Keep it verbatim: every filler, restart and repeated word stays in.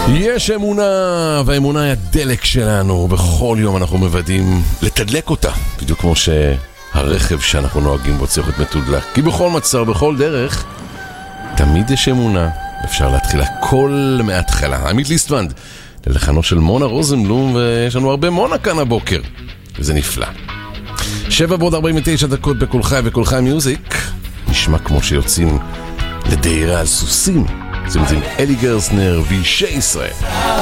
יש אמונה, והאמונה היא הדלק שלנו. בכל יום אנחנו מוודאים לתדלק אותה, בדיוק כמו שהרכב שאנחנו נוהגים בו צריך להיות מתודלק. כי בכל מצב, בכל דרך, תמיד יש אמונה. אפשר להתחיל הכל מההתחלה. עמית ליסטבנד, ללחנו של מונה רוזנבלום, ויש לנו הרבה מונה כאן הבוקר, וזה נפלא. שבע ועוד ארבעים ותשע דקות בכל חי וכל חי מיוזיק. נשמע כמו שיוצאים לדהירה על סוסים. זה מתאים אלי גרסנר וישי ישראל.